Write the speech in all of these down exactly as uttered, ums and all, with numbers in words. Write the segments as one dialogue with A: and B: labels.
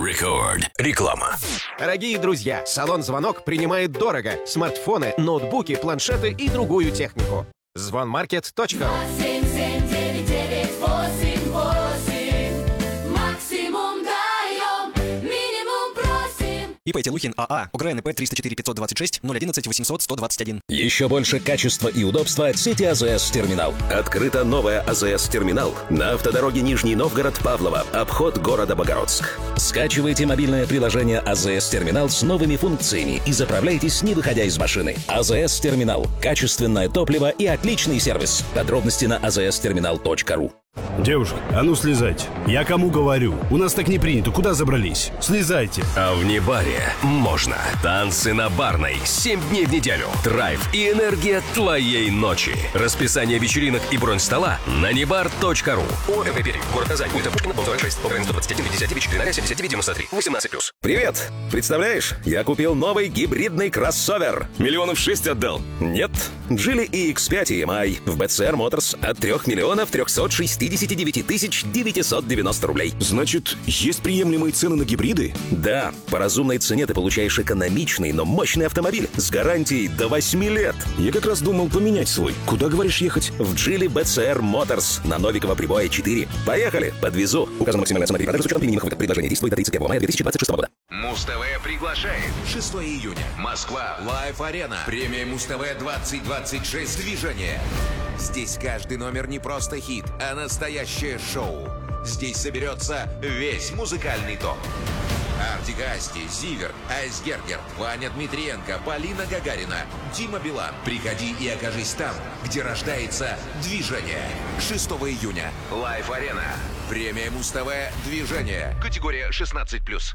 A: Рекорд. Реклама.
B: Дорогие друзья, салон «Звонок» принимает дорого. Смартфоны, ноутбуки, планшеты и другую технику. звонмаркет точка ру.
C: ИП Телухин АА. ОГРНП триста четыре пятьсот двадцать шесть ноль одиннадцать восемьсот сто двадцать один.
A: Еще больше качества и удобства от сети АЗС Терминал. Открыта новая АЗС Терминал на автодороге Нижний Новгород-Павлово. Обход города Богородск. Скачивайте мобильное приложение АЗС Терминал с новыми функциями и заправляйтесь, не выходя из машины. АЗС Терминал. Качественное топливо и отличный сервис. Подробности на а зэ эс терминал точка ру.
D: Девушка, а ну слезайте. Я кому говорю? У нас так не принято. Куда забрались? Слезайте.
E: А в Небаре можно. Танцы на Барной. Семь дней в неделю. Драйв и энергия твоей ночи. Расписание вечеринок и бронь стола на небар точка ру. ОМВ Пермь. Город Казань. Улица Пушкина, дом сорок шесть. Украина сто двадцать один, пятьдесят девять, четыре семьдесят девять девяносто три. восемнадцать плюс.
A: Привет! Представляешь, я купил новый гибридный кроссовер.
E: Миллионов шесть отдал?
A: Нет. Джили и икс пять и эм ай в бэ цэ эр Motors от трёх миллионов трёхсот шестидесяти девяти тысяч девятисот девяносто рублей.
E: Значит, есть приемлемые цены на гибриды?
A: Да, по разумной цене ты получаешь экономичный, но мощный автомобиль с гарантией до восьми лет.
E: Я как раз думал поменять свой. Куда, говоришь, ехать?
A: В Джили бэ цэ эр Motors на Новикова Прибоя четыре. Поехали, подвезу. Указана максимальная цена перепродажи с учетом применимых выгод. Предложение действует до тридцать первого мая две тысячи двадцать шестого года.
F: Муз-ТВ приглашает. шестого июня. Москва. Лайв-арена. Премия Муз-ТВ двадцать двадцать шесть. Движение. Здесь каждый номер не просто хит, а настоящее шоу. Здесь соберется весь музыкальный топ. Артик Асти, Зиверт, Айсгергер, Ваня Дмитриенко, Полина Гагарина, Дима Билан. Приходи и окажись там, где рождается движение. шестого июня. Лайв-арена. Премия Муз-ТВ «Движение». Категория шестнадцать плюс.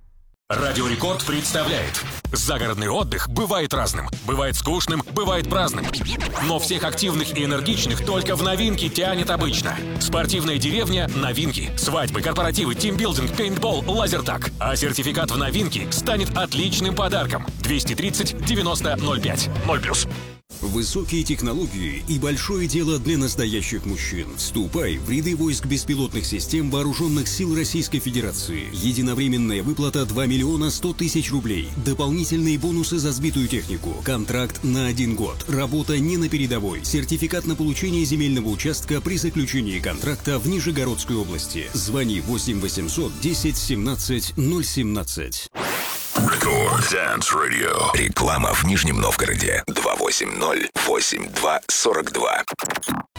G: Радио Рекорд представляет. Загородный отдых бывает разным. Бывает скучным, бывает праздным. Но всех активных и энергичных только в новинки тянет обычно. Спортивная деревня – новинки. Свадьбы, корпоративы, тимбилдинг, пейнтбол, лазертаг. А сертификат в новинки станет отличным подарком. двести тридцать девяносто ноль пять. ноль плюс.
H: Высокие технологии и большое дело для настоящих мужчин. Вступай в ряды войск беспилотных систем Вооруженных сил Российской Федерации. Единовременная выплата два миллиона сто тысяч рублей. Дополнительные бонусы за сбитую технику. Контракт на один год. Работа не на передовой. Сертификат на получение земельного участка при заключении контракта в Нижегородской области. Звони восемь восемьсот десять семнадцать ноль семнадцать.
A: Рекорд Dance Radio. Реклама в Нижнем Новгороде. два восемь ноль восемь два сорок два.